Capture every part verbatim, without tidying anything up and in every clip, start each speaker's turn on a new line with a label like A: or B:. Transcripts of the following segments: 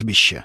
A: кладбище.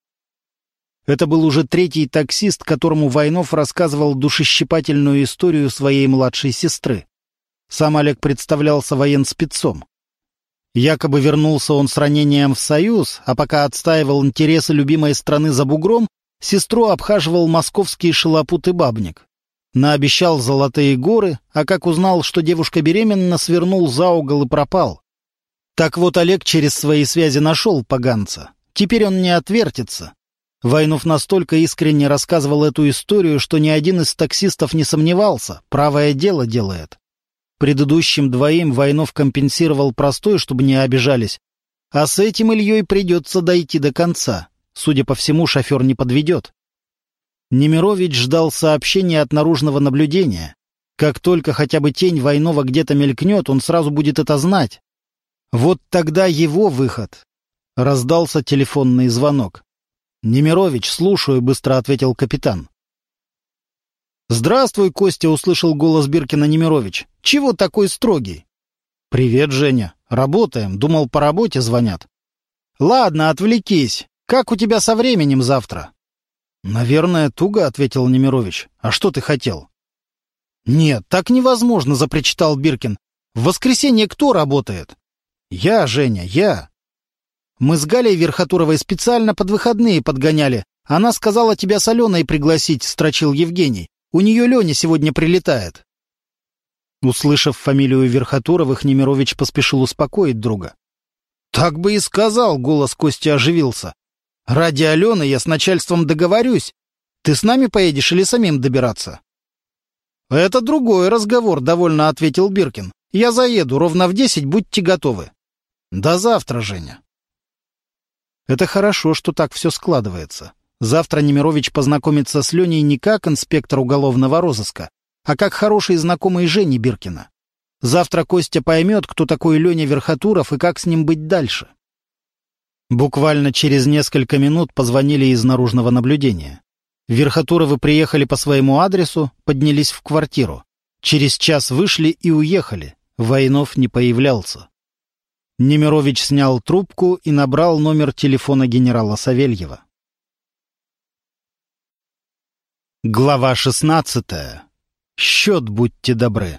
A: Это был уже третий таксист, которому Войнов рассказывал душещипательную историю своей младшей сестры. Сам Олег представлялся военспецом. Якобы вернулся он с ранением в Союз, а пока отстаивал интересы любимой страны за бугром, сестру обхаживал московский шалопут и бабник. Наобещал золотые горы, а как узнал, что девушка беременна, свернул за угол и пропал. Так вот, Олег через свои связи нашел поганца. Теперь он не отвертится. Войнов настолько искренне рассказывал эту историю, что ни один из таксистов не сомневался, правое дело делает. Предыдущим двоим Войнов компенсировал простой, чтобы не обижались, а с этим Ильей придется дойти до конца. Судя по всему, шофер не подведет. Немирович ждал сообщения от наружного наблюдения. Как только хотя бы тень Войнова где-то мелькнет, он сразу будет это знать. Вот тогда его выход. Раздался телефонный звонок. «Немирович, слушаю», — быстро ответил капитан. «Здравствуй, Костя», — услышал голос Биркина Немирович. «Чего такой строгий?» «Привет, Женя. Работаем. Думал, по работе звонят». «Ладно, отвлекись. Как у тебя со временем завтра?» «Наверное, туго», — ответил Немирович. «А что ты хотел?» «Нет, так невозможно», — запричитал Биркин. «В воскресенье кто работает?» «Я, Женя, я». «Мы с Галей Верхотуровой специально под выходные подгоняли. Она сказала тебя с Аленой пригласить», — строчил Евгений. «У нее Леня сегодня прилетает». Услышав фамилию Верхотуровых, Немирович поспешил успокоить друга. «Так бы и сказал», — голос Кости оживился. «Ради Алены я с начальством договорюсь. Ты с нами поедешь или самим добираться?» «Это другой разговор», — довольно ответил Биркин. «Я заеду, ровно в десять будьте готовы». «До завтра, Женя». Это хорошо, что так все складывается. Завтра Немирович познакомится с Леней не как инспектор уголовного розыска, а как хороший знакомый Жени Биркина. Завтра Костя поймет, кто такой Леня Верхотуров и как с ним быть дальше. Буквально через несколько минут позвонили из наружного наблюдения. Верхотуровы приехали по своему адресу, поднялись в квартиру. Через час вышли и уехали. Войнов не появлялся. Немирович снял трубку и набрал номер телефона генерала Савельева. Глава шестнадцатая. Счет, будьте добры.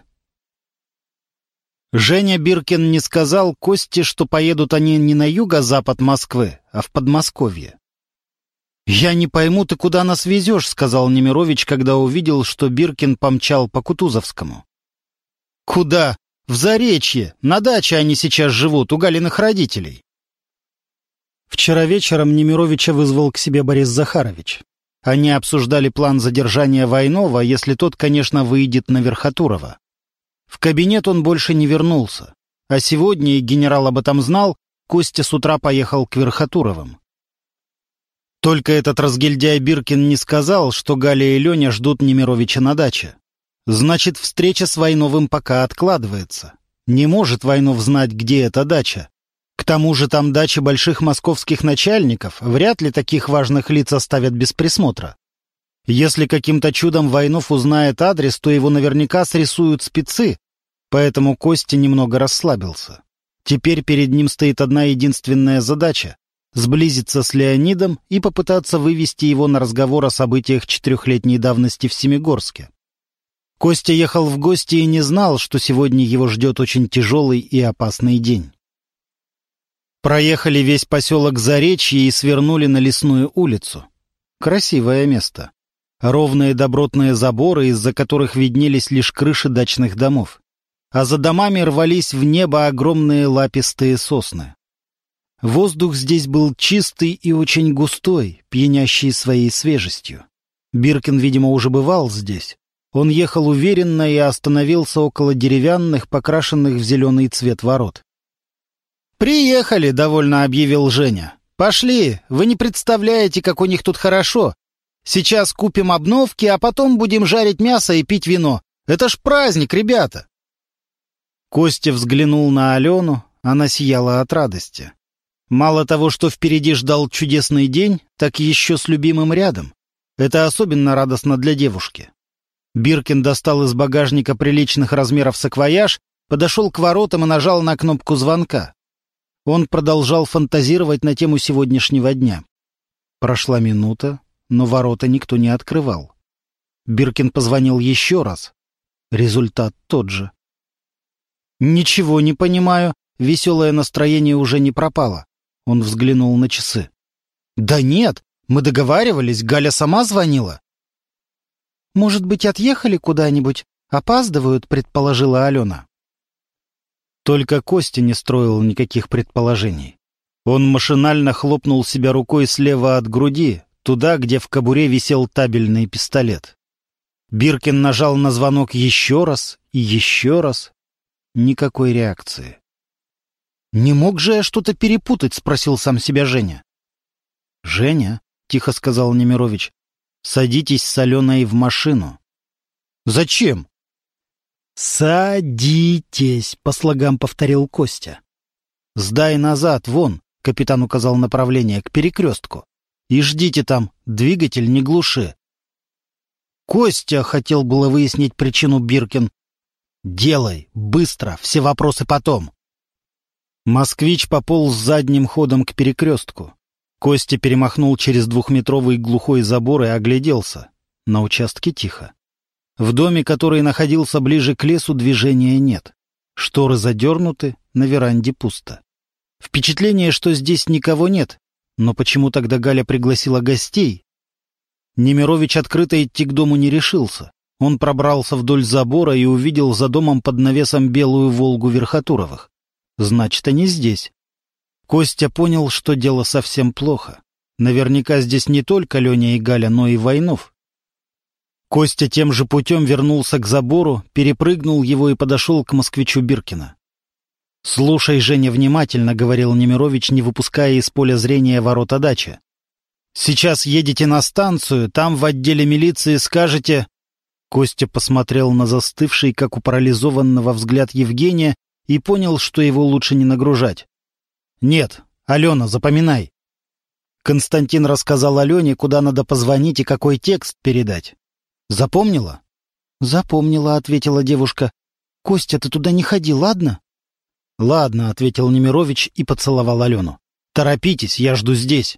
A: Женя Биркин не сказал Косте, что поедут они не на юго-запад Москвы, а в Подмосковье. «Я не пойму, ты куда нас везешь», — сказал Немирович, когда увидел, что Биркин помчал по Кутузовскому. «Куда? В Заречье. На даче они сейчас живут, у Галиных родителей». Вчера вечером Немировича вызвал к себе Борис Захарович. Они обсуждали план задержания Войнова, если тот, конечно, выйдет на Верхотурова. В кабинет он больше не вернулся. А сегодня, и генерал об этом знал, Костя с утра поехал к Верхотуровым. Только этот разгильдяй Биркин не сказал, что Галя и Леня ждут Немировича на даче. Значит, встреча с Войновым пока откладывается. Не может Войнов знать, где эта дача. К тому же там дачи больших московских начальников, вряд ли таких важных лиц оставят без присмотра. Если каким-то чудом Войнов узнает адрес, то его наверняка срисуют спецы, поэтому Костя немного расслабился. Теперь перед ним стоит одна единственная задача — сблизиться с Леонидом и попытаться вывести его на разговор о событиях четырехлетней давности в Семигорске. Костя ехал в гости и не знал, что сегодня его ждет очень тяжелый и опасный день. Проехали весь поселок Заречье и свернули на Лесную улицу. Красивое место. Ровные добротные заборы, из-за которых виднелись лишь крыши дачных домов. А за домами рвались в небо огромные лапистые сосны. Воздух здесь был чистый и очень густой, пьянящий своей свежестью. Биркин, видимо, уже бывал здесь. Он ехал уверенно и остановился около деревянных, покрашенных в зеленый цвет ворот. «Приехали», — довольно объявил Женя. «Пошли, вы не представляете, как у них тут хорошо. Сейчас купим обновки, а потом будем жарить мясо и пить вино. Это ж праздник, ребята!» Костя взглянул на Алену, она сияла от радости. Мало того, что впереди ждал чудесный день, так еще с любимым рядом. Это особенно радостно для девушки. Биркин достал из багажника приличных размеров саквояж, подошел к воротам и нажал на кнопку звонка. Он продолжал фантазировать на тему сегодняшнего дня. Прошла минута, но ворота никто не открывал. Биркин позвонил еще раз. Результат тот же. «Ничего не понимаю», веселое настроение уже не пропало. Он взглянул на часы. «Да нет, мы договаривались, Галя сама звонила». «Может быть, отъехали куда-нибудь? Опаздывают», — предположила Алена. Только Костя не строил никаких предположений. Он машинально хлопнул себя рукой слева от груди, туда, где в кобуре висел табельный пистолет. Биркин нажал на звонок еще раз и еще раз. Никакой реакции. «Не мог же я что-то перепутать?» — спросил сам себя Женя. «Женя», — тихо сказал Немирович, — «садитесь с Аленой в машину». «Зачем?» «Садитесь», — по слогам повторил Костя. «Сдай назад, вон», — капитан указал направление, к перекрестку. «И ждите там, двигатель не глуши». «Костя», — хотел было выяснить причину Биркин. «Делай, быстро, все вопросы потом». Москвич пополз задним ходом к перекрестку. Костя перемахнул через двухметровый глухой забор и огляделся. На участке тихо. В доме, который находился ближе к лесу, движения нет. Шторы задернуты, на веранде пусто. Впечатление, что здесь никого нет. Но почему тогда Галя пригласила гостей? Немирович открыто идти к дому не решился. Он пробрался вдоль забора и увидел за домом под навесом белую «Волгу» Верхотуровых. Значит, они здесь. Костя понял, что дело совсем плохо. Наверняка здесь не только Леня и Галя, но и Войнов. Костя тем же путем вернулся к забору, перепрыгнул его и подошел к москвичу Биркина. «Слушай, Женя, внимательно», — говорил Немирович, не выпуская из поля зрения ворота дачи. «Сейчас едете на станцию, там в отделе милиции скажете...» Костя посмотрел на застывший, как у парализованного, взгляд Евгения и понял, что его лучше не нагружать. «Нет, Алена, запоминай». Константин рассказал Алене, куда надо позвонить и какой текст передать. «Запомнила?» «Запомнила», — ответила девушка. «Костя, ты туда не ходи, ладно?» «Ладно», — ответил Немирович и поцеловал Алену. «Торопитесь, я жду здесь».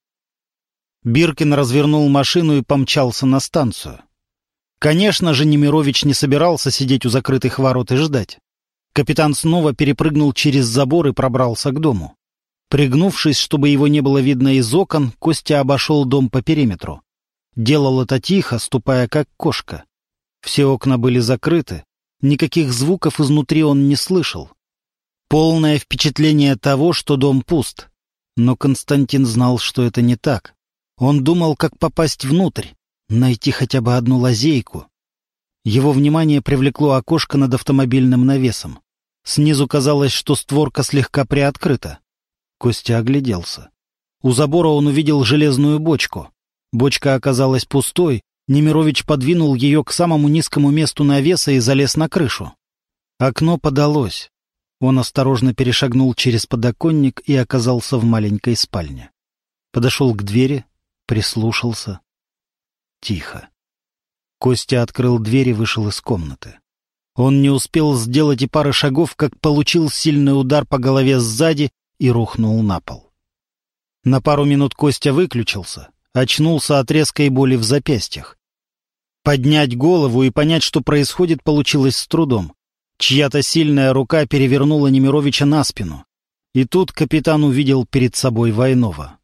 A: Биркин развернул машину и помчался на станцию. Конечно же, Немирович не собирался сидеть у закрытых ворот и ждать. Капитан снова перепрыгнул через забор и пробрался к дому. Пригнувшись, чтобы его не было видно из окон, Костя обошел дом по периметру. Делал это тихо, ступая как кошка. Все окна были закрыты, никаких звуков изнутри он не слышал. Полное впечатление того, что дом пуст. Но Константин знал, что это не так. Он думал, как попасть внутрь, найти хотя бы одну лазейку. Его внимание привлекло окошко над автомобильным навесом. Снизу казалось, что створка слегка приоткрыта. Костя огляделся. У забора он увидел железную бочку. Бочка оказалась пустой, Немирович подвинул ее к самому низкому месту навеса и залез на крышу. Окно подалось. Он осторожно перешагнул через подоконник и оказался в маленькой спальне. Подошел к двери, прислушался. Тихо. Костя открыл дверь и вышел из комнаты. Он не успел сделать и пары шагов, как получил сильный удар по голове сзади и рухнул на пол. На пару минут Костя выключился, очнулся от резкой боли в запястьях. Поднять голову и понять, что происходит, получилось с трудом. Чья-то сильная рука перевернула Немировича на спину. И тут капитан увидел перед собой Войнова.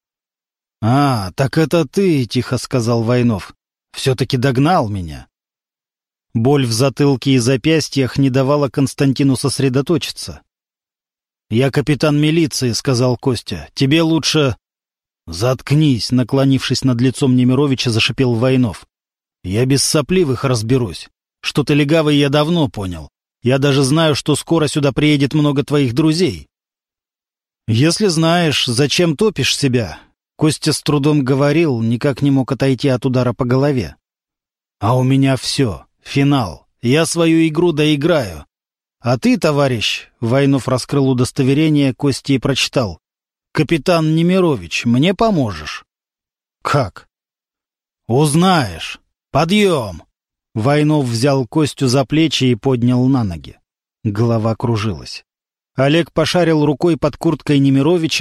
A: «А, так это ты», — тихо сказал Войнов. «Все-таки догнал меня». Боль в затылке и запястьях не давала Константину сосредоточиться. «Я капитан милиции», — сказал Костя. «Тебе лучше...» «Заткнись», — наклонившись над лицом Немировича, зашипел Войнов. «Я без сопливых разберусь. Что ты легавый, я давно понял. Я даже знаю, что скоро сюда приедет много твоих друзей». «Если знаешь, зачем топишь себя?» Костя с трудом говорил, никак не мог отойти от удара по голове. «А у меня все. Финал. Я свою игру доиграю. А ты, товарищ...» Войнов раскрыл удостоверение, Кости и прочитал. «Капитан Немирович, мне поможешь». «Как?» «Узнаешь. Подъем!» Войнов взял Костю за плечи и поднял на ноги. Голова кружилась. Олег пошарил рукой под курткой Немировича.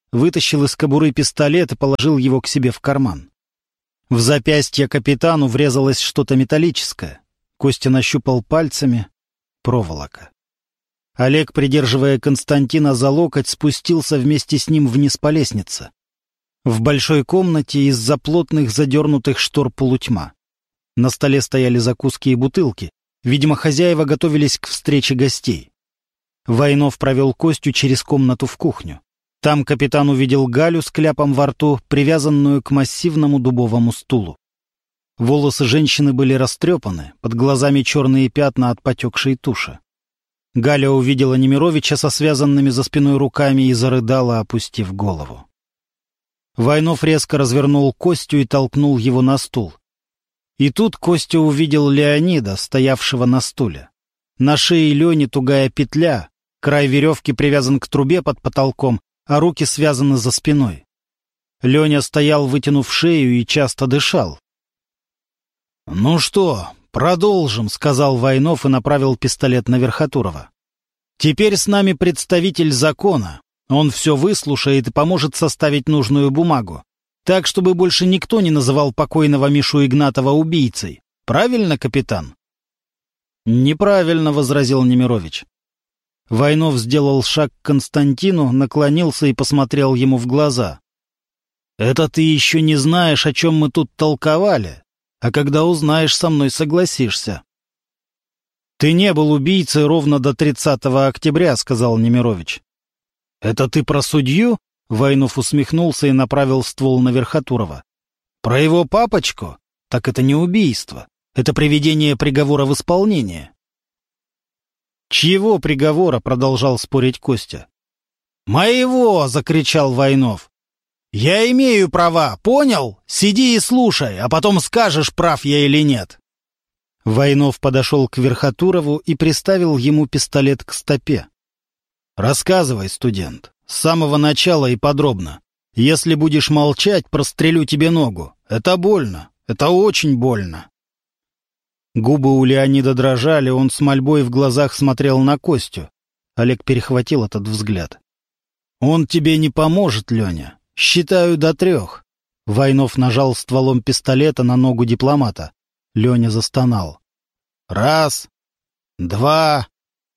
A: вытащил из кобуры пистолет и положил его к себе в карман. В запястье капитану врезалось что-то металлическое. Костя нащупал пальцами. Проволока. Олег, придерживая Константина за локоть, спустился вместе с ним вниз по лестнице. В большой комнате из-за плотных задернутых штор полутьма. На столе стояли закуски и бутылки. Видимо, хозяева готовились к встрече гостей. Войнов провел Костю через комнату в кухню. Там капитан увидел Галю с кляпом во рту, привязанную к массивному дубовому стулу. Волосы женщины были растрепаны, под глазами черные пятна от потекшей туши. Галя увидела Немировича со связанными за спиной руками и зарыдала, опустив голову. Войнов резко развернул Костю и толкнул его на стул. И тут Костя увидел Леонида, стоявшего на стуле. На шее Лени тугая петля, край веревки привязан к трубе под потолком, а руки связаны за спиной. Леня стоял, вытянув шею, и часто дышал. «Ну что, продолжим», — сказал Войнов и направил пистолет на Верхотурова. «Теперь с нами представитель закона. Он все выслушает и поможет составить нужную бумагу. Так, чтобы больше никто не называл покойного Мишу Игнатова убийцей. Правильно, капитан?» «Неправильно», — возразил Немирович. Войнов сделал шаг к Константину, наклонился и посмотрел ему в глаза. «Это ты еще не знаешь, о чем мы тут толковали, а когда узнаешь, со мной согласишься». «Ты не был убийцей ровно до тридцатого октября», — сказал Немирович. «Это ты про судью?» — Войнов усмехнулся и направил ствол на Верхотурова. «Про его папочку? Так это не убийство. Это приведение приговора в исполнение». «Чьего приговора?» — продолжал спорить Костя. «Моего!» — закричал Войнов. «Я имею права, понял? Сиди и слушай, а потом скажешь, прав я или нет». Войнов подошел к Верхотурову и приставил ему пистолет к стопе. «Рассказывай, студент, с самого начала и подробно. Если будешь молчать, прострелю тебе ногу. Это больно, это очень больно». Губы у Леонида дрожали, он с мольбой в глазах смотрел на Костю. Олег перехватил этот взгляд. «Он тебе не поможет, Леня. Считаю до трех». Войнов нажал стволом пистолета на ногу дипломата. Леня застонал. «Раз, два,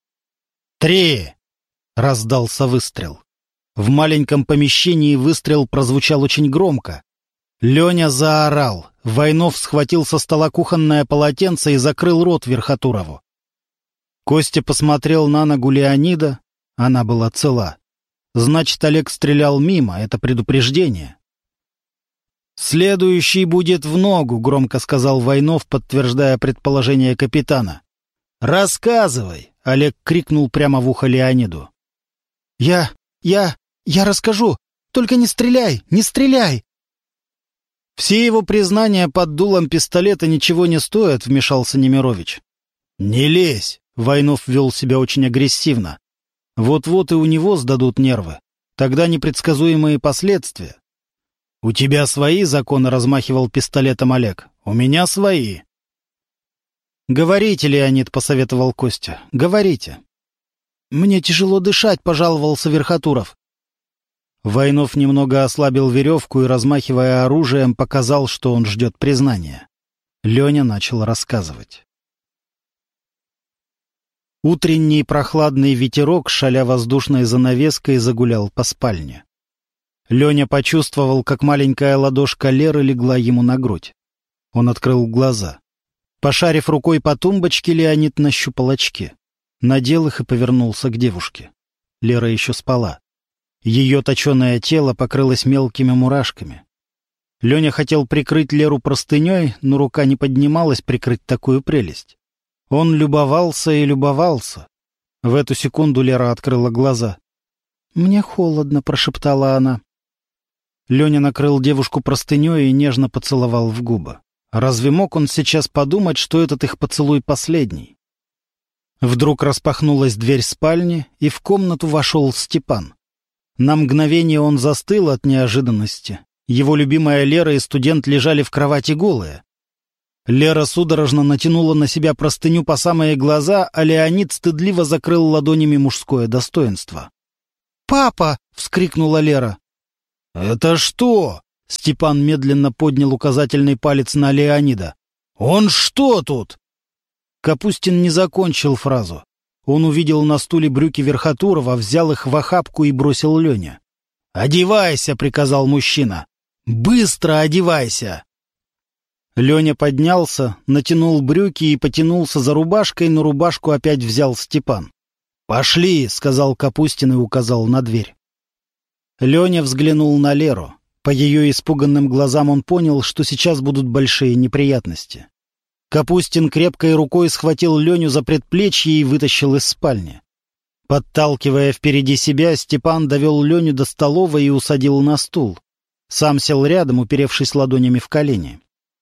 A: три!» Раздался выстрел. В маленьком помещении выстрел прозвучал очень громко. Леня заорал. Войнов схватил со стола кухонное полотенце и закрыл рот Верхотурову. Костя посмотрел на ногу Леонида. Она была цела. Значит, Олег стрелял мимо, это предупреждение. «Следующий будет в ногу», — громко сказал Войнов, подтверждая предположение капитана. «Рассказывай», — Олег крикнул прямо в ухо Леониду. «Я... я... я расскажу. Только не стреляй, не стреляй!» «Все его признания под дулом пистолета ничего не стоят», — вмешался Немирович. «Не лезь», — Войнов вел себя очень агрессивно. «Вот-вот и у него сдадут нервы. Тогда непредсказуемые последствия». «У тебя свои законы», — размахивал пистолетом Олег. «У меня свои». «Говорите, Леонид», — посоветовал Костя. «Говорите». «Мне тяжело дышать», — пожаловался Верхотуров. Войнов немного ослабил веревку и, размахивая оружием, показал, что он ждет признания. Леня начал рассказывать. Утренний прохладный ветерок, шаля воздушной занавеской, загулял по спальне. Леня почувствовал, как маленькая ладошка Леры легла ему на грудь. Он открыл глаза. Пошарив рукой по тумбочке, Леонид нащупал очки. Надел их и повернулся к девушке. Лера еще спала. Ее точеное тело покрылось мелкими мурашками. Леня хотел прикрыть Леру простыней, но рука не поднималась прикрыть такую прелесть. Он любовался и любовался. В эту секунду Лера открыла глаза. «Мне холодно», — прошептала она. Леня накрыл девушку простыней и нежно поцеловал в губы. Разве мог он сейчас подумать, что этот их поцелуй последний? Вдруг распахнулась дверь спальни, и в комнату вошел Степан. На мгновение он застыл от неожиданности. Его любимая Лера и студент лежали в кровати голые. Лера судорожно натянула на себя простыню по самые глаза, а Леонид стыдливо закрыл ладонями мужское достоинство. «Папа!» — вскрикнула Лера. «Это что?» — Степан медленно поднял указательный палец на Леонида. «Он что тут?» Капустин не закончил фразу. Он увидел на стуле брюки Верхотурова, взял их в охапку и бросил Лене. «Одевайся!» — приказал мужчина. «Быстро одевайся!» Леня поднялся, натянул брюки и потянулся за рубашкой, но рубашку опять взял Степан. «Пошли!» — сказал Капустин и указал на дверь. Леня взглянул на Леру. По ее испуганным глазам он понял, что сейчас будут большие неприятности. Капустин крепкой рукой схватил Леню за предплечье и вытащил из спальни. Подталкивая впереди себя, Степан довел Леню до столовой и усадил на стул. Сам сел рядом, уперевшись ладонями в колени.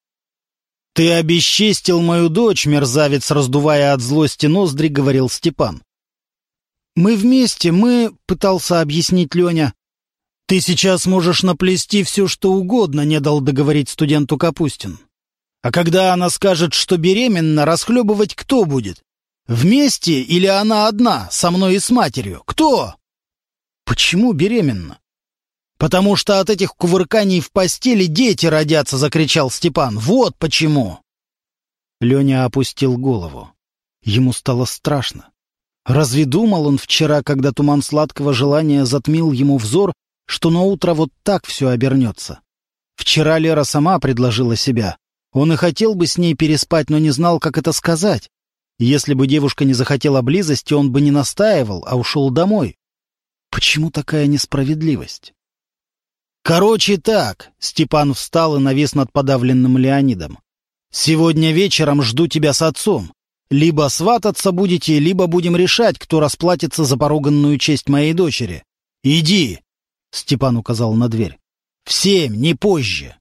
A: «Ты обесчестил мою дочь, мерзавец!» — раздувая от злости ноздри, говорил Степан. «Мы вместе, мы...» — пытался объяснить Леня. «Ты сейчас можешь наплести все, что угодно», — не дал договорить студенту Капустин. «А когда она скажет, что беременна, расхлебывать кто будет? Вместе или она одна, со мной и с матерью? Кто?» «Почему беременна?» «Потому что от этих кувырканий в постели дети родятся», — закричал Степан. «Вот почему!» Леня опустил голову. Ему стало страшно. Разве думал он вчера, когда туман сладкого желания затмил ему взор, что наутро вот так все обернется? Вчера Лера сама предложила себя. Он и хотел бы с ней переспать, но не знал, как это сказать. Если бы девушка не захотела близости, он бы не настаивал, а ушел домой. Почему такая несправедливость? «Короче так», — Степан встал и навис над подавленным Леонидом. «Сегодня вечером жду тебя с отцом. Либо свататься будете, либо будем решать, кто расплатится за поруганную честь моей дочери. Иди», — Степан указал на дверь. «В семь, не позже».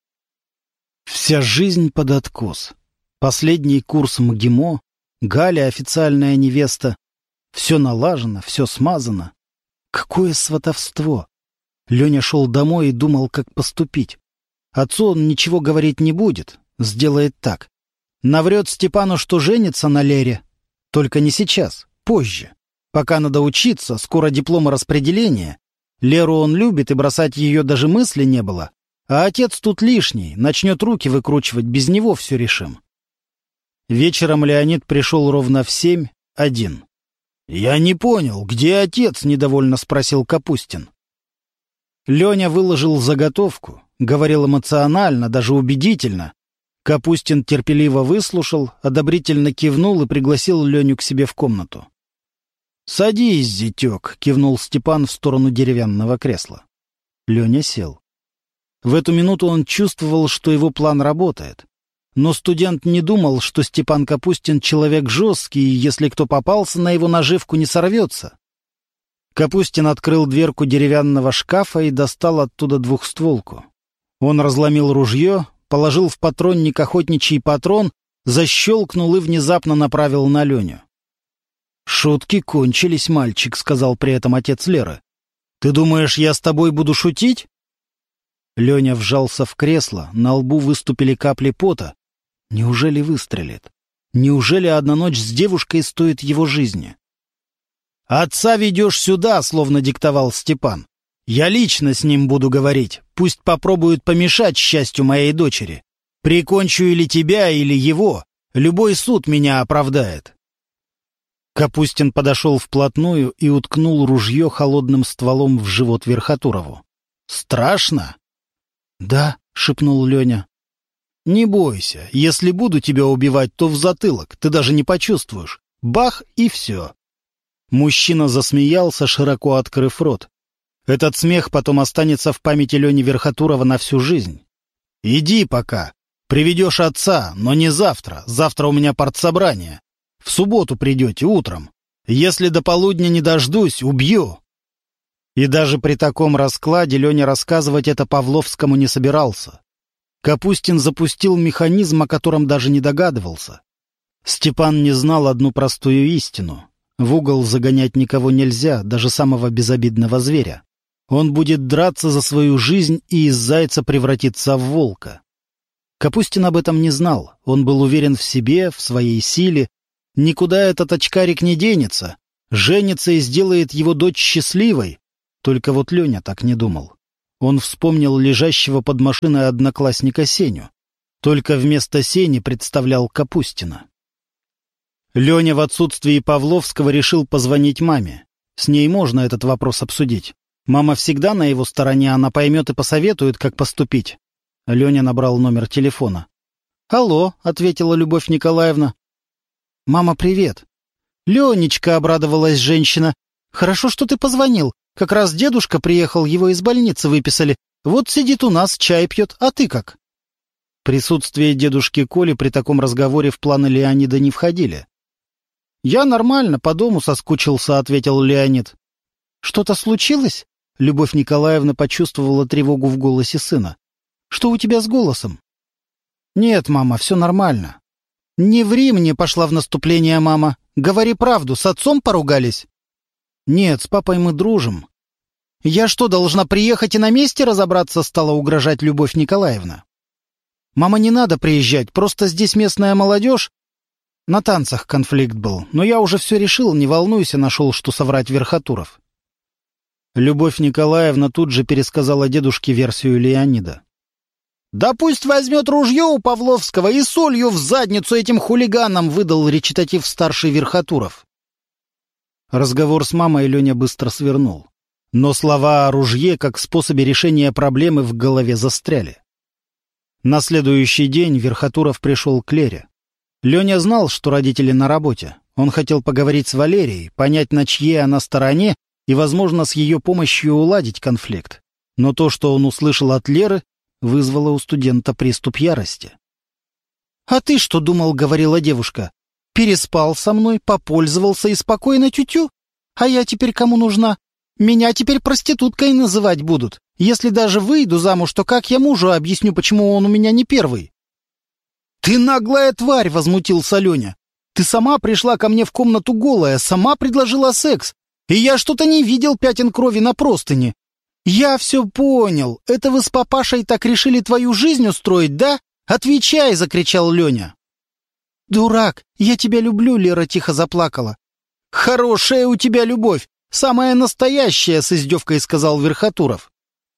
A: Вся жизнь под откос. Последний курс МГИМО, Галя официальная невеста. Все налажено, все смазано. Какое сватовство! Леня шел домой и думал, как поступить. Отцу он ничего говорить не будет, сделает так. Наврет Степану, что женится на Лере. Только не сейчас, позже. Пока надо учиться, скоро диплом и распределение. Леру он любит, и бросать ее даже мысли не было. А отец тут лишний, начнет руки выкручивать, без него все решим. Вечером Леонид пришел ровно в семь, один. «Я не понял, где отец?» — недовольно спросил Капустин. Леня выложил заготовку, говорил эмоционально, даже убедительно. Капустин терпеливо выслушал, одобрительно кивнул и пригласил Леню к себе в комнату. «Садись, зятек», — кивнул Степан в сторону деревянного кресла. Леня сел. В эту минуту он чувствовал, что его план работает. Но студент не думал, что Степан Капустин человек жесткий, и если кто попался на его наживку, не сорвется. Капустин открыл дверку деревянного шкафа и достал оттуда двухстволку. Он разломил ружье, положил в патронник охотничий патрон, защелкнул и внезапно направил на Леню. «Шутки кончились, мальчик», — сказал при этом отец Леры. «Ты думаешь, я с тобой буду шутить?» Леня вжался в кресло, на лбу выступили капли пота. Неужели выстрелит? Неужели одна ночь с девушкой стоит его жизни? «Отца ведешь сюда», — словно диктовал Степан. «Я лично с ним буду говорить. Пусть попробуют помешать счастью моей дочери. Прикончу или тебя, или его. Любой суд меня оправдает». Капустин подошел вплотную и уткнул ружье холодным стволом в живот Верхотурову. «Страшно?» «Да», — шепнул Леня. «Не бойся. Если буду тебя убивать, то в затылок. Ты даже не почувствуешь. Бах, и все». Мужчина засмеялся, широко открыв рот. Этот смех потом останется в памяти Лени Верхотурова на всю жизнь. «Иди пока. Приведешь отца, но не завтра. Завтра у меня партсобрание. В субботу придете утром. Если до полудня не дождусь, убью». И даже при таком раскладе Леня рассказывать это Павловскому не собирался. Капустин запустил механизм, о котором даже не догадывался. Степан не знал одну простую истину. В угол загонять никого нельзя, даже самого безобидного зверя. Он будет драться за свою жизнь и из зайца превратиться в волка. Капустин об этом не знал. Он был уверен в себе, в своей силе. Никуда этот очкарик не денется. Женится и сделает его дочь счастливой. Только вот Леня так не думал. Он вспомнил лежащего под машиной одноклассника Сеню. Только вместо Сени представлял Капустина. Леня в отсутствии Павловского решил позвонить маме. С ней можно этот вопрос обсудить. Мама всегда на его стороне, она поймет и посоветует, как поступить. Леня набрал номер телефона. «Алло», — ответила Любовь Николаевна. «Мама, привет». «Ленечка», — обрадовалась женщина. «Хорошо, что ты позвонил. Как раз дедушка приехал, его из больницы выписали. Вот сидит у нас, чай пьет. А ты как?» Присутствие дедушки Коли при таком разговоре в планы Леонида не входили. «Я нормально, по дому соскучился», — ответил Леонид. «Что-то случилось?» Любовь Николаевна почувствовала тревогу в голосе сына. «Что у тебя с голосом?» «Нет, мама, все нормально». «Не ври мне», — пошла в наступление мама. «Говори правду, с отцом поругались?» «Нет, с папой мы дружим». «Я что, должна приехать и на месте разобраться?» — стала угрожать Любовь Николаевна. «Мама, не надо приезжать, просто здесь местная молодежь». На танцах конфликт был, но я уже все решил, не волнуйся, нашел, что соврать Верхотуров. Любовь Николаевна тут же пересказала дедушке версию Леонида. «Да пусть возьмет ружье у Павловского и солью в задницу этим хулиганам», — выдал речитатив старший Верхотуров. Разговор с мамой Леня быстро свернул. Но слова о ружье как способе решения проблемы в голове застряли. На следующий день Верхотуров пришел к Лере. Леня знал, что родители на работе. Он хотел поговорить с Валерией, понять, на чьей она стороне, и, возможно, с ее помощью уладить конфликт. Но то, что он услышал от Леры, вызвало у студента приступ ярости. «А ты что думал?» — говорила девушка. «Переспал со мной, попользовался и спокойно тю-тю? А я теперь кому нужна? Меня теперь проституткой называть будут. Если даже выйду замуж, то как я мужу объясню, почему он у меня не первый?» «Ты наглая тварь!» — возмутился Леня. «Ты сама пришла ко мне в комнату голая, сама предложила секс, и я что-то не видел пятен крови на простыне. Я все понял. Это вы с папашей так решили твою жизнь устроить, да? Отвечай!» — закричал Леня. «Дурак, я тебя люблю», — Лера тихо заплакала. «Хорошая у тебя любовь, самая настоящая», — с издевкой сказал Верхотуров.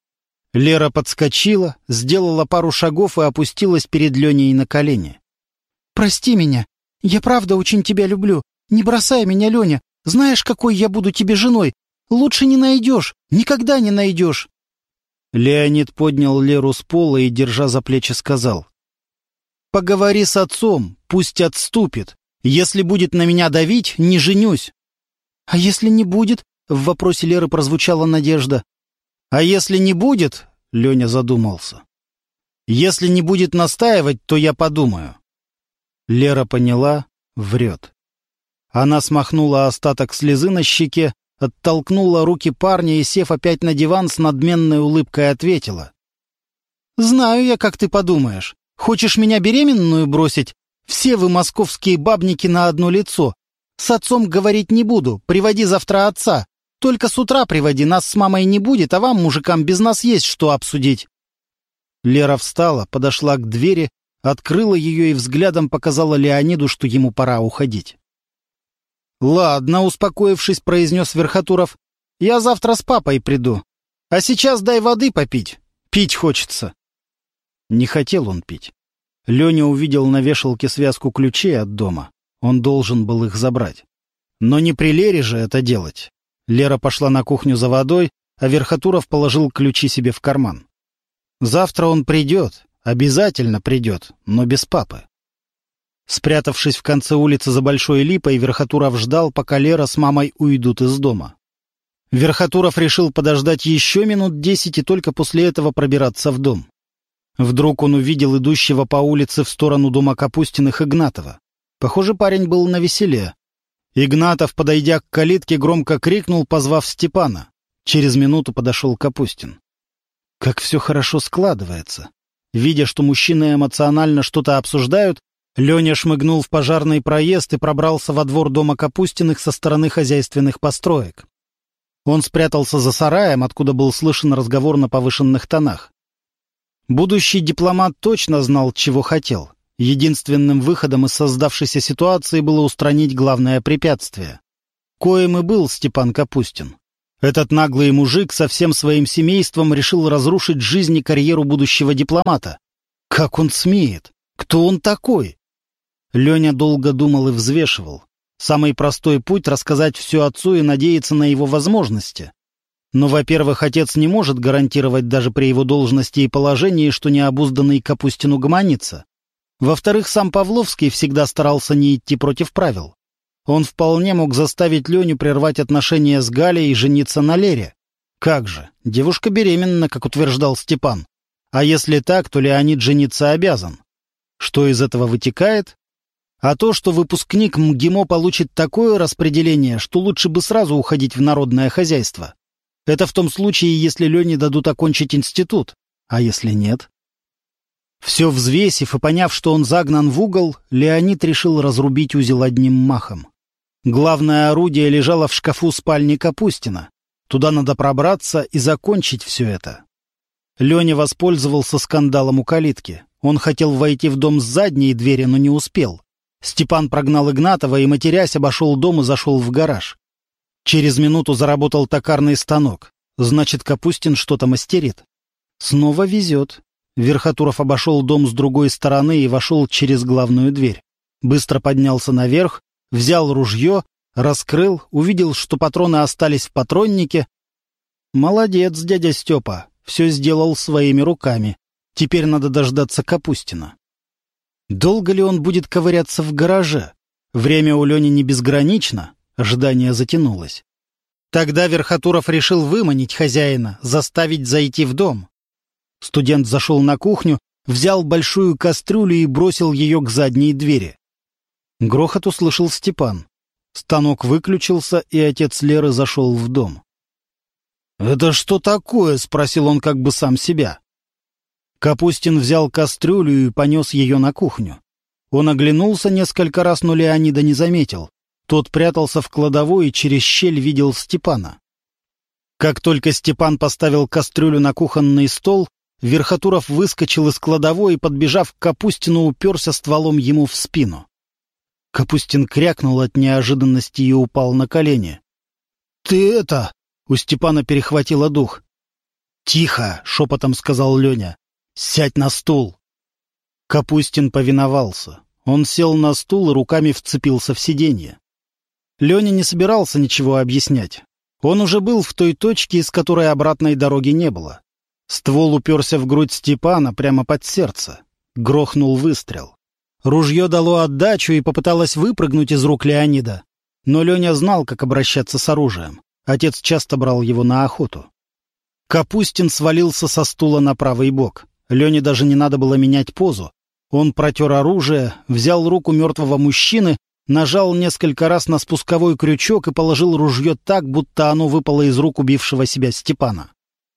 A: Лера подскочила, сделала пару шагов и опустилась перед Леней на колени. «Прости меня, я правда очень тебя люблю. Не бросай меня, Леня. Знаешь, какой я буду тебе женой? Лучше не найдешь, никогда не найдешь». Леонид поднял Леру с пола и, держа за плечи, сказал: «Поговори с отцом, пусть отступит. Если будет на меня давить, не женюсь». «А если не будет?» — в вопросе Леры прозвучала надежда. «А если не будет?» — Леня задумался. «Если не будет настаивать, то я подумаю». Лера поняла, врет. Она смахнула остаток слезы на щеке, оттолкнула руки парня и, сев опять на диван, с надменной улыбкой ответила: «Знаю я, как ты подумаешь. Хочешь меня беременную бросить? Все вы, московские бабники, на одно лицо. С отцом говорить не буду, приводи завтра отца. Только с утра приводи, нас с мамой не будет, а вам, мужикам, без нас есть что обсудить». Лера встала, подошла к двери, открыла ее и взглядом показала Леониду, что ему пора уходить. «Ладно», — успокоившись, произнес Верхотуров, — «я завтра с папой приду. А сейчас дай воды попить. Пить хочется». Не хотел он пить. Леня увидел на вешалке связку ключей от дома. Он должен был их забрать. Но не при Лере же это делать. Лера пошла на кухню за водой, а Верхотуров положил ключи себе в карман. Завтра он придет, обязательно придет, но без папы. Спрятавшись в конце улицы за большой липой, Верхотуров ждал, пока Лера с мамой уйдут из дома. Верхотуров решил подождать еще минут десять и только после этого пробираться в дом. Вдруг он увидел идущего по улице в сторону дома Капустиных Игнатова. Похоже, парень был навеселе. Игнатов, подойдя к калитке, громко крикнул, позвав Степана. Через минуту подошел Капустин. Как все хорошо складывается. Видя, что мужчины эмоционально что-то обсуждают, Леня шмыгнул в пожарный проезд и пробрался во двор дома Капустиных со стороны хозяйственных построек. Он спрятался за сараем, откуда был слышен разговор на повышенных тонах. Будущий дипломат точно знал, чего хотел. Единственным выходом из создавшейся ситуации было устранить главное препятствие. Коим и был Степан Капустин. Этот наглый мужик со всем своим семейством решил разрушить жизнь и карьеру будущего дипломата. Как он смеет? Кто он такой? Леня долго думал и взвешивал. Самый простой путь — рассказать все отцу и надеяться на его возможности. Но, во-первых, отец не может гарантировать даже при его должности и положении, что необузданный Капустин угомонится. Во-вторых, сам Павловский всегда старался не идти против правил. Он вполне мог заставить Леню прервать отношения с Галей и жениться на Лере. Как же, девушка беременна, как утверждал Степан. А если так, то Леонид жениться обязан. Что из этого вытекает? А то, что выпускник МГИМО получит такое распределение, что лучше бы сразу уходить в народное хозяйство. Это в том случае, если Лене дадут окончить институт. А если нет? Все взвесив и поняв, что он загнан в угол, Леонид решил разрубить узел одним махом. Главное орудие лежало в шкафу спальни Капустина. Туда надо пробраться и закончить все это. Леня воспользовался скандалом у калитки. Он хотел войти в дом с задней двери, но не успел. Степан прогнал Игнатова и, матерясь, обошел дом и зашел в гараж. Через минуту заработал токарный станок. Значит, Капустин что-то мастерит. Снова везет. Верхотуров обошел дом с другой стороны и вошел через главную дверь. Быстро поднялся наверх, взял ружье, раскрыл, увидел, что патроны остались в патроннике. Молодец, дядя Степа, все сделал своими руками. Теперь надо дождаться Капустина. Долго ли он будет ковыряться в гараже? Время у Лени не безгранично, ожидание затянулось. Тогда Верхотуров решил выманить хозяина, заставить зайти в дом. Студент зашел на кухню, взял большую кастрюлю и бросил ее к задней двери. Грохот услышал Степан. Станок выключился, и отец Леры зашел в дом. «Это что такое?» — спросил он как бы сам себя. Капустин взял кастрюлю и понес ее на кухню. Он оглянулся несколько раз, но Леонида не заметил. Тот прятался в кладовой и через щель видел Степана. Как только Степан поставил кастрюлю на кухонный стол, Верхотуров выскочил из кладовой и, подбежав к Капустину, уперся стволом ему в спину. Капустин крякнул от неожиданности и упал на колени. «Ты это...» — у Степана перехватило дух. «Тихо!» — шепотом сказал Леня. «Сядь на стул!» Капустин повиновался. Он сел на стул и руками вцепился в сиденье. Леня не собирался ничего объяснять. Он уже был в той точке, из которой обратной дороги не было. Ствол уперся в грудь Степана прямо под сердце. Грохнул выстрел. Ружье дало отдачу и попыталось выпрыгнуть из рук Леонида. Но Леня знал, как обращаться с оружием. Отец часто брал его на охоту. Капустин свалился со стула на правый бок. Лене даже не надо было менять позу. Он протер оружие, взял руку мертвого мужчины, нажал несколько раз на спусковой крючок и положил ружье так, будто оно выпало из рук убившего себя Степана.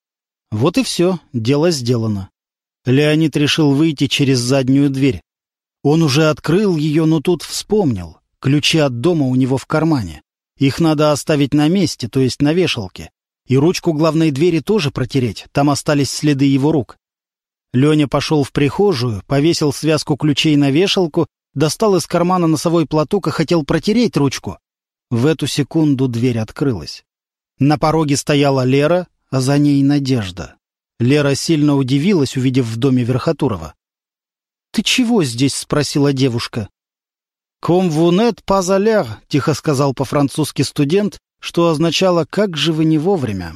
A: Вот и все, дело сделано. Леонид решил выйти через заднюю дверь. Он уже открыл ее, но тут вспомнил. Ключи от дома у него в кармане. Их надо оставить на месте, то есть на вешалке. И ручку главной двери тоже протереть, там остались следы его рук. Леня пошел в прихожую, повесил связку ключей на вешалку, достал из кармана носовой платок и хотел протереть ручку. В эту секунду дверь открылась. На пороге стояла Лера, а за ней Надежда. Лера сильно удивилась, увидев в доме Верхотурова. «Ты чего здесь?» — спросила девушка. «Comme vous n'êtes pas à l'heure», — тихо сказал по-французски студент, что означало «как же вы не вовремя».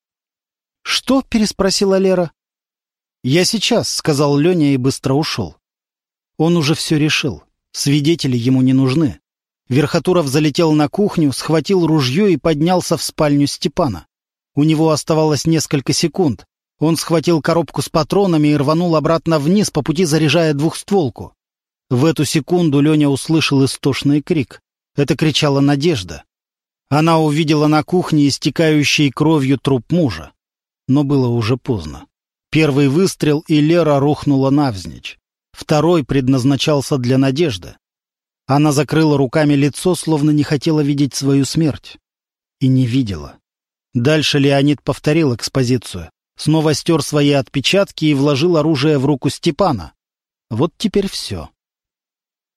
A: «Что?» — переспросила Лера. «Я сейчас», — сказал Леня и быстро ушел. Он уже все решил. Свидетели ему не нужны. Верхотуров залетел на кухню, схватил ружье и поднялся в спальню Степана. У него оставалось несколько секунд. Он схватил коробку с патронами и рванул обратно вниз, по пути заряжая двухстволку. В эту секунду Леня услышал истошный крик. Это кричала Надежда. Она увидела на кухне истекающий кровью труп мужа. Но было уже поздно. Первый выстрел, и Лера рухнула навзничь. Второй предназначался для Надежды. Она закрыла руками лицо, словно не хотела видеть свою смерть. И не видела. Дальше Леонид повторил экспозицию. Снова стер свои отпечатки и вложил оружие в руку Степана. Вот теперь все.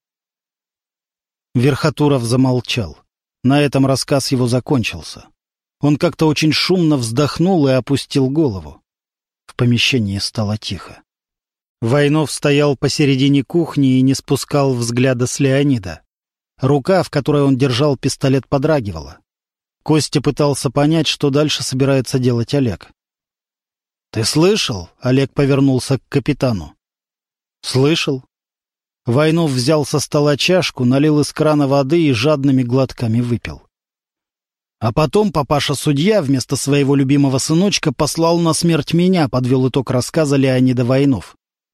A: Верхотуров замолчал. На этом рассказ его закончился. Он как-то очень шумно вздохнул и опустил голову. В помещении стало тихо. Войнов стоял посередине кухни и не спускал взгляда с Леонида. Рука, в которой он держал пистолет, подрагивала. Костя пытался понять, что дальше собирается делать Олег. «Ты слышал?» — Олег повернулся к капитану. «Слышал». Войнов взял со стола чашку, налил из крана воды и жадными глотками выпил. А потом папаша-судья вместо своего любимого сыночка послал на смерть меня, подвел итог рассказа Леонида Войнов.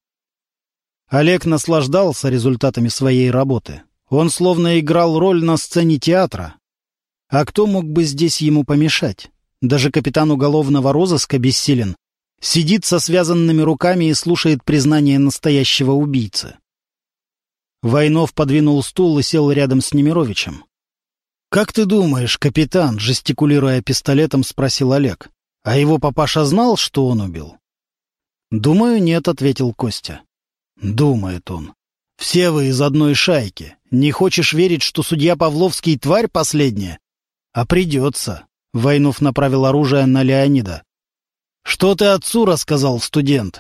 A: Олег наслаждался результатами своей работы. Он словно играл роль на сцене театра. А кто мог бы здесь ему помешать? Даже капитан уголовного розыска бессилен. Сидит со связанными руками и слушает признание настоящего убийцы. Войнов подвинул стул и сел рядом с Немировичем. «Как ты думаешь, капитан?» — жестикулируя пистолетом, спросил Олег. «А его папаша знал, что он убил?» «Думаю, нет», — ответил Костя. «Думает он. Все вы из одной шайки. Не хочешь верить, что судья Павловский тварь последняя? А придется». Войнов направил оружие на Леонида. «Что ты отцу рассказал, студент?»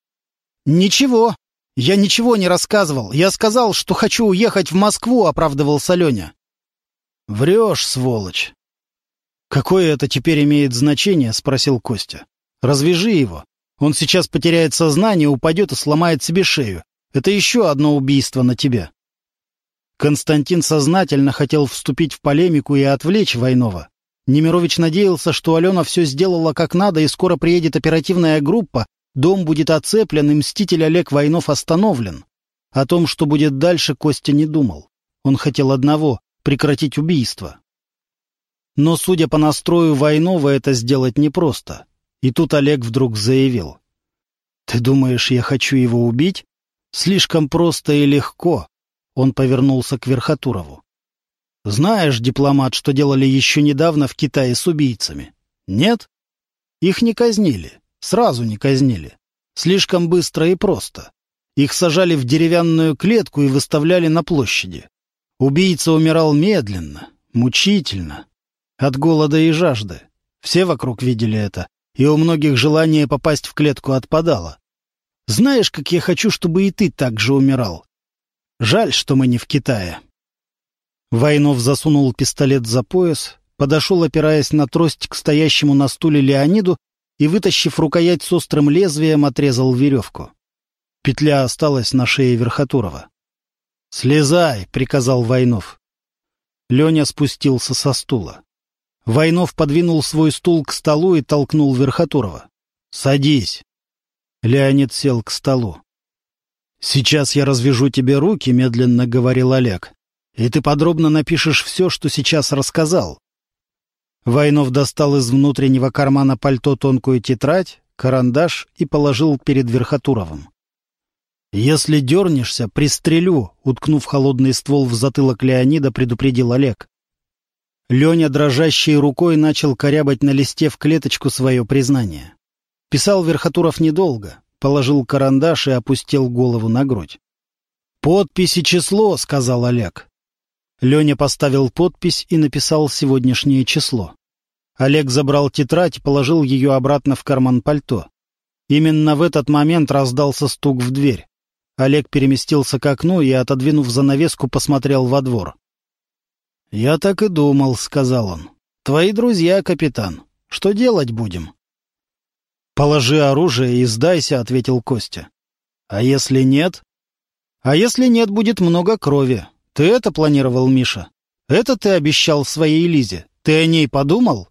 A: «Ничего. Я ничего не рассказывал. Я сказал, что хочу уехать в Москву», — оправдывался Леня. «Врешь, сволочь». «Какое это теперь имеет значение?» — спросил Костя. «Развяжи его. Он сейчас потеряет сознание, упадет и сломает себе шею. Это еще одно убийство на тебе». Константин сознательно хотел вступить в полемику и отвлечь Войнова. Немирович надеялся, что Алена все сделала как надо, и скоро приедет оперативная группа, дом будет оцеплен, и мститель Олег Войнов остановлен. О том, что будет дальше, Костя не думал. Он хотел одного — прекратить убийство. Но, судя по настрою Войнова, это сделать непросто. И тут Олег вдруг заявил. «Ты думаешь, я хочу его убить? Слишком просто и легко». Он повернулся к Верхотурову. «Знаешь, дипломат, что делали еще недавно в Китае с убийцами? Нет? Их не казнили. Сразу не казнили. Слишком быстро и просто. Их сажали в деревянную клетку и выставляли на площади. Убийца умирал медленно, мучительно, от голода и жажды. Все вокруг видели это, и у многих желание попасть в клетку отпадало. Знаешь, как я хочу, чтобы и ты так же умирал? Жаль, что мы не в Китае». Войнов засунул пистолет за пояс, подошел, опираясь на трость, к стоящему на стуле Леониду и, вытащив рукоять с острым лезвием, отрезал веревку. Петля осталась на шее Верхотурова. «Слезай!» — приказал Войнов. Леня спустился со стула. Войнов подвинул свой стул к столу и толкнул Верхотурова. «Садись!» Леонид сел к столу. «Сейчас я развяжу тебе руки», — медленно говорил Олег, «и ты подробно напишешь все, что сейчас рассказал». Войнов достал из внутреннего кармана пальто тонкую тетрадь, карандаш и положил перед Верхотуровым. «Если дернешься, пристрелю», — уткнув холодный ствол в затылок Леонида, предупредил Олег. Леня дрожащей рукой начал корябать на листе в клеточку свое признание. Писал Верхотуров недолго, положил карандаш и опустил голову на грудь. «Подпись и число», — сказал Олег. Леня поставил подпись и написал сегодняшнее число. Олег забрал тетрадь и положил ее обратно в карман пальто. Именно в этот момент раздался стук в дверь. Олег переместился к окну и, отодвинув занавеску, посмотрел во двор. «Я так и думал», — сказал он. «Твои друзья, капитан. Что делать будем?» «Положи оружие и сдайся», — ответил Костя. «А если нет?» «А если нет, будет много крови. Ты это планировал, Миша? Это ты обещал своей Лизе? Ты о ней подумал?»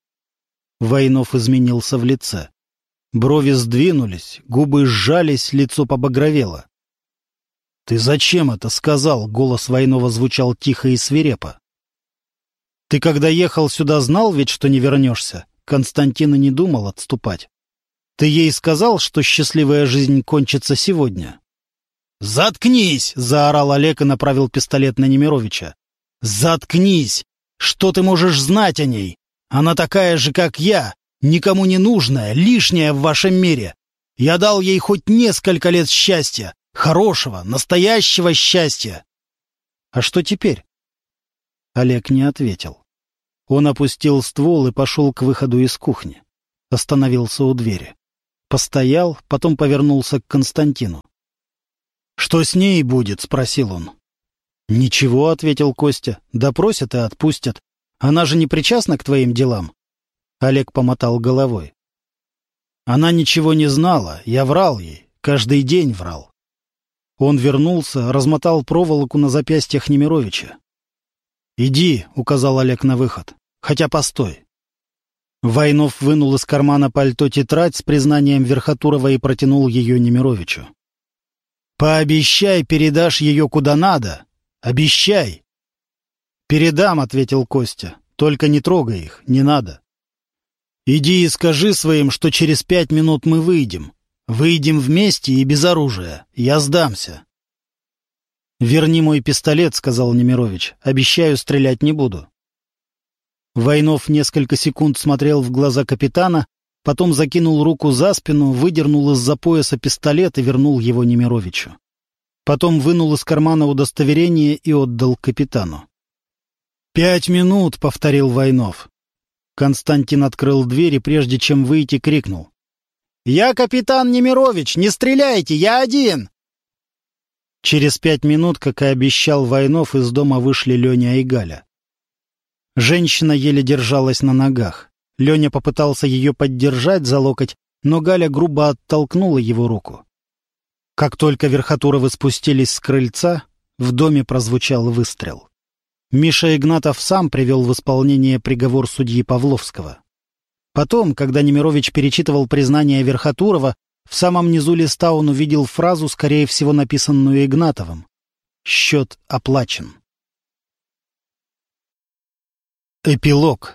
A: Войнов изменился в лице. Брови сдвинулись, губы сжались, лицо побагровело. «Ты зачем это сказал?» — голос Войнова звучал тихо и свирепо. «Ты, когда ехал сюда, знал ведь, что не вернешься?» Константин и не думал отступать. «Ты ей сказал, что счастливая жизнь кончится сегодня?» «Заткнись!» — заорал Олег и направил пистолет на Немировича. «Заткнись! Что ты можешь знать о ней? Она такая же, как я, никому не нужная, лишняя в вашем мире. Я дал ей хоть несколько лет счастья, хорошего, настоящего счастья». «А что теперь?» Олег не ответил. Он опустил ствол и пошел к выходу из кухни. Остановился у двери. Постоял, потом повернулся к Константину. «Что с ней будет?» — спросил он. «Ничего», — ответил Костя. «Допросят и отпустят. Она же не причастна к твоим делам?» Олег помотал головой. «Она ничего не знала. Я врал ей. Каждый день врал». Он вернулся, размотал проволоку на запястьях Немировича. «Иди», — указал Олег на выход. «Хотя постой». Войнов вынул из кармана пальто тетрадь с признанием Верхотурова и протянул ее Немировичу. «Пообещай, передашь ее куда надо. Обещай!» «Передам», — ответил Костя. «Только не трогай их, не надо. Иди и скажи своим, что через пять минут мы выйдем. Выйдем вместе и без оружия. Я сдамся». «Верни мой пистолет», — сказал Немирович. «Обещаю, стрелять не буду». Войнов несколько секунд смотрел в глаза капитана, потом закинул руку за спину, выдернул из-за пояса пистолет и вернул его Немировичу. Потом вынул из кармана удостоверение и отдал капитану. «Пять минут», — повторил Войнов. Константин открыл дверь и, прежде чем выйти, крикнул. «Я капитан Немирович! Не стреляйте! Я один!» Через пять минут, как и обещал Войнов, из дома вышли Леня и Галя. Женщина еле держалась на ногах. Леня попытался ее поддержать за локоть, но Галя грубо оттолкнула его руку. Как только Верхотуровы спустились с крыльца, в доме прозвучал выстрел. Миша Игнатов сам привел в исполнение приговор судьи Павловского. Потом, когда Немирович перечитывал признание Верхотурова, в самом низу листа он увидел фразу, скорее всего, написанную Игнатовым. «Счет оплачен». Эпилог.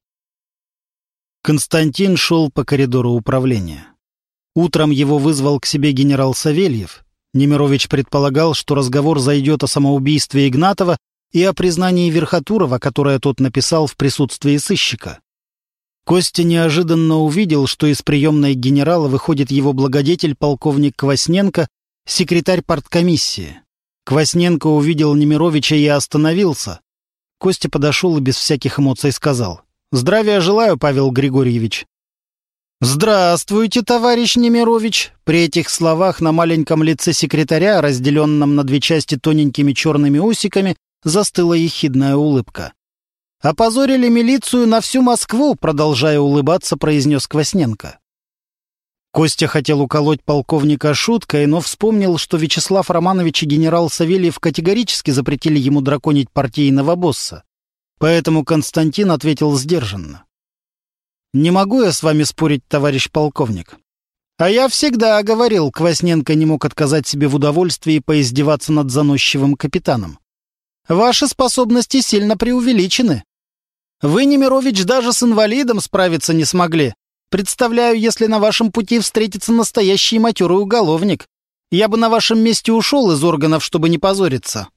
A: Константин шел по коридору управления. Утром его вызвал к себе генерал Савельев. Немирович предполагал, что разговор зайдет о самоубийстве Игнатова и о признании Верхотурова, которое тот написал в присутствии сыщика. Костя неожиданно увидел, что из приемной генерала выходит его благодетель полковник Квасненко, секретарь парткомиссии. Квасненко увидел Немировича и остановился. Костя подошел и без всяких эмоций сказал: «Здравия желаю, Павел Григорьевич». «Здравствуйте, товарищ Немирович!» При этих словах на маленьком лице секретаря, разделенном на две части тоненькими черными усиками, застыла ехидная улыбка. «Опозорили милицию на всю Москву», — продолжая улыбаться, произнес Квасненко. Костя хотел уколоть полковника шуткой, но вспомнил, что Вячеслав Романович и генерал Савельев категорически запретили ему драконить партийного босса. Поэтому Константин ответил сдержанно. «Не могу я с вами спорить, товарищ полковник». «А я всегда говорил», — Квасненко не мог отказать себе в удовольствии поиздеваться над заносчивым капитаном. «Ваши способности сильно преувеличены. Вы, Немирович, даже с инвалидом справиться не смогли. Представляю, если на вашем пути встретится настоящий матерый уголовник. Я бы на вашем месте ушел из органов, чтобы не позориться».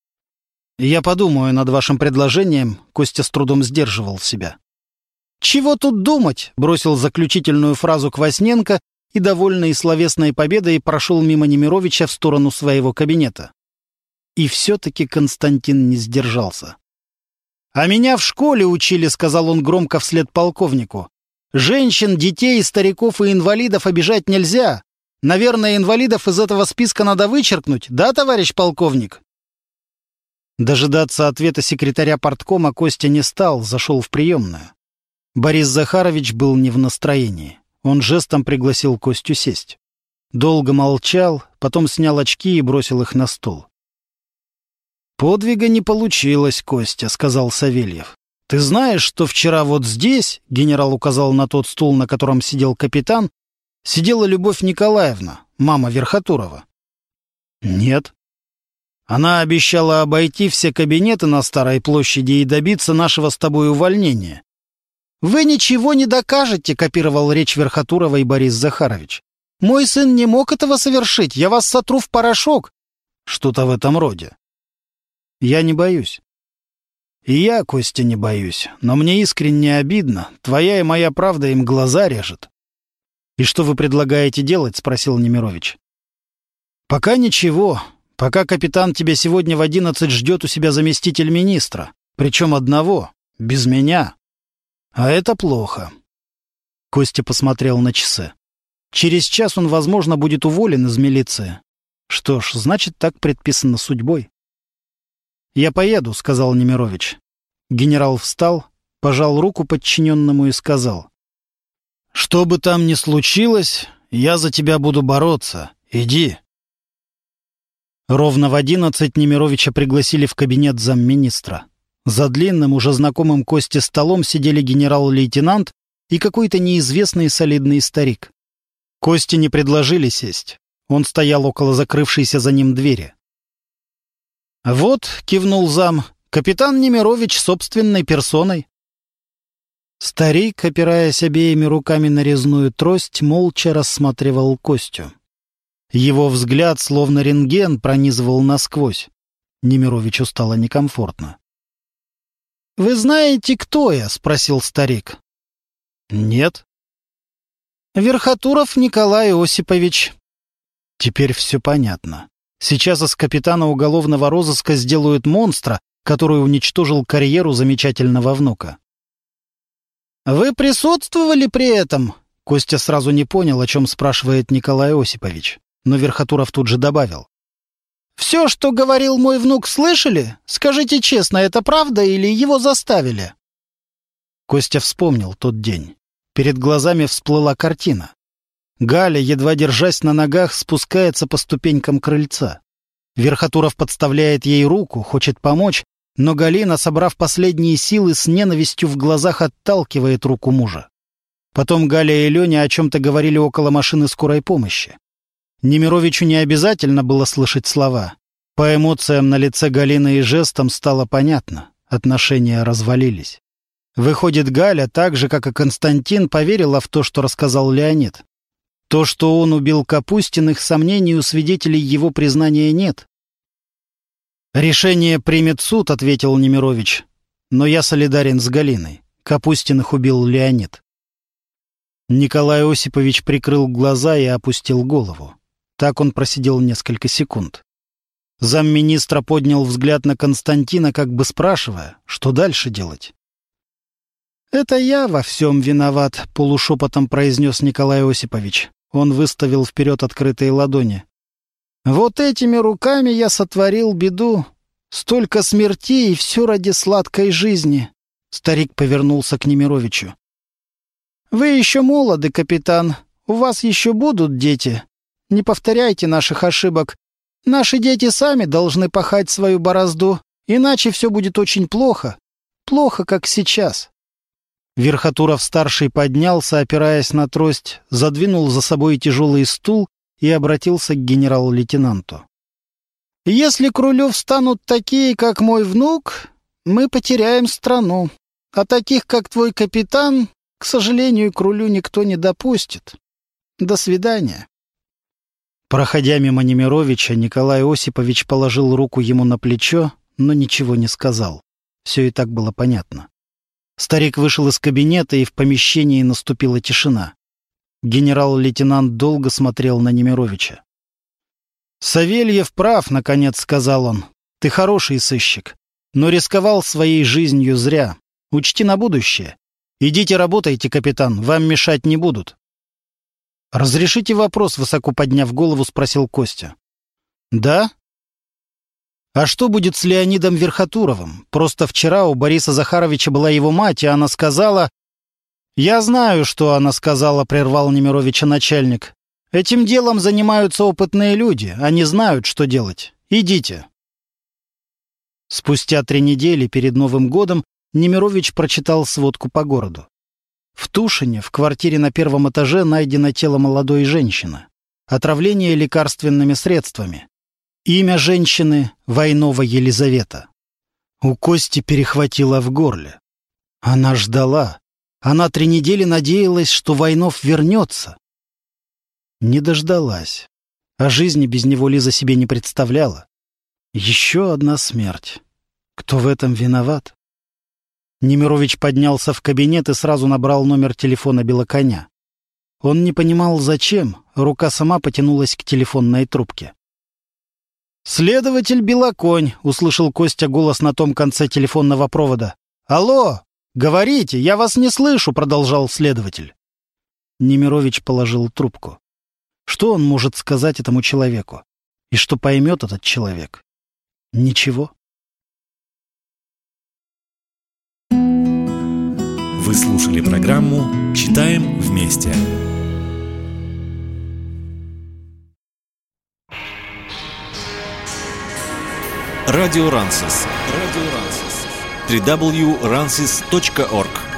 A: «Я подумаю над вашим предложением», — Костя с трудом сдерживал себя. «Чего тут думать?» — бросил заключительную фразу Квасненко и, довольный словесной победой, прошел мимо Немировича в сторону своего кабинета. И все-таки Константин не сдержался. «А меня в школе учили», — сказал он громко вслед полковнику. «Женщин, детей, стариков и инвалидов обижать нельзя. Наверное, инвалидов из этого списка надо вычеркнуть, да, товарищ полковник?» Дожидаться ответа секретаря парткома Костя не стал, зашел в приемную. Борис Захарович был не в настроении. Он жестом пригласил Костю сесть. Долго молчал, потом снял очки и бросил их на стол. «Подвига не получилось, Костя», — сказал Савельев. «Ты знаешь, что вчера вот здесь, — генерал указал на тот стул, на котором сидел капитан, — сидела Любовь Николаевна, мама Верхотурова?» «Нет». «Она обещала обойти все кабинеты на Старой площади и добиться нашего с тобой увольнения». «Вы ничего не докажете», — копировал речь Верхотурова и Борис Захарович. «Мой сын не мог этого совершить, я вас сотру в порошок». «Что-то в этом роде». «Я не боюсь». «И я, Костя, не боюсь, но мне искренне обидно. Твоя и моя правда им глаза режет». «И что вы предлагаете делать?» — спросил Немирович. «Пока ничего. Пока, капитан, тебя сегодня в одиннадцать ждет у себя заместитель министра. Причем одного. Без меня? А это плохо. Костя посмотрел на часы. Через час он, возможно, будет уволен из милиции. Что ж, значит, так предписано судьбой. «Я поеду», — сказал Немирович. Генерал встал, пожал руку подчиненному и сказал: «Что бы там ни случилось, я за тебя буду бороться. Иди». Ровно в одиннадцать Немировича пригласили в кабинет замминистра. За длинным, уже знакомым Косте столом сидели генерал-лейтенант и какой-то неизвестный солидный старик. Косте не предложили сесть. Он стоял около закрывшейся за ним двери. «Вот», — кивнул зам, — «капитан Немирович собственной персоной». Старик, опираясь обеими руками на резную трость, молча рассматривал Костю. Его взгляд, словно рентген, пронизывал насквозь. Немировичу стало некомфортно. «Вы знаете, кто я?» — спросил старик. «Нет». «Верхотуров Николай Осипович». Теперь все понятно. Сейчас из капитана уголовного розыска сделают монстра, который уничтожил карьеру замечательного внука. «Вы присутствовали при этом?» Костя сразу не понял, о чем спрашивает Николай Осипович. Но Верхотуров тут же добавил: «Все, что говорил мой внук, слышали? Скажите честно, это правда или его заставили?» Костя вспомнил тот день. Перед глазами всплыла картина. Галя, едва держась на ногах, спускается по ступенькам крыльца. Верхотуров подставляет ей руку, хочет помочь, но Галина, собрав последние силы, с ненавистью в глазах отталкивает руку мужа. Потом Галя и Леня о чем-то говорили около машины скорой помощи. Немировичу не обязательно было слышать слова. По эмоциям на лице Галины и жестам стало понятно. Отношения развалились. Выходит, Галя, так же, как и Константин, поверила в то, что рассказал Леонид. То, что он убил Капустиных, сомнений у свидетелей его признания нет. «Решение примет суд», — ответил Немирович. «Но я солидарен с Галиной. Капустиных убил Леонид». Николай Осипович прикрыл глаза и опустил голову. Так он просидел несколько секунд. Замминистра поднял взгляд на Константина, как бы спрашивая, что дальше делать. «Это я во всем виноват», — полушепотом произнес Николай Осипович. Он выставил вперед открытые ладони. «Вот этими руками я сотворил беду. Столько смертей, и все ради сладкой жизни». Старик повернулся к Немировичу. «Вы еще молоды, капитан. У вас еще будут дети. Не повторяйте наших ошибок. Наши дети сами должны пахать свою борозду, иначе все будет очень плохо. Плохо, как сейчас». Верхотуров-старший поднялся, опираясь на трость, задвинул за собой тяжелый стул и обратился к генерал-лейтенанту. «Если к рулю встанут такие, как мой внук, мы потеряем страну. А таких, как твой капитан, к сожалению, к рулю никто не допустит. До свидания». Проходя мимо Немировича, Николай Осипович положил руку ему на плечо, но ничего не сказал. Все и так было понятно. Старик вышел из кабинета, и в помещении наступила тишина. Генерал-лейтенант долго смотрел на Немировича. «Савельев прав», — наконец сказал он. «Ты хороший сыщик, но рисковал своей жизнью зря. Учти на будущее. Идите работайте, капитан, вам мешать не будут». «Разрешите вопрос?» — высоко подняв голову, спросил Костя. «Да?» «А что будет с Леонидом Верхотуровым? Просто вчера у Бориса Захаровича была его мать, и она сказала...» «Я знаю, что она сказала», — прервал Немировича начальник. «Этим делом занимаются опытные люди. Они знают, что делать. Идите». Спустя три недели перед Новым годом Немирович прочитал сводку по городу. В Тушине, в квартире на первом этаже, найдено тело молодой женщины. Отравление лекарственными средствами. Имя женщины — Войнова Елизавета. У Кости перехватило в горле. Она ждала. Она три недели надеялась, что Войнов вернется. Не дождалась. А жизни без него Лиза себе не представляла. Еще одна смерть. Кто в этом виноват? Немирович поднялся в кабинет и сразу набрал номер телефона Белоконя. Он не понимал, зачем. Рука сама потянулась к телефонной трубке. «Следователь Белоконь», — услышал Костя голос на том конце телефонного провода. «Алло, «Говорите, я вас не слышу», — продолжал следователь. Немирович положил трубку. Что он может сказать этому человеку? И что поймет этот человек? Ничего.
B: Вы слушали программу «Читаем вместе». Радио Рансис. Радио Рансис. дабл ю дабл ю дабл ю точка рансис точка орг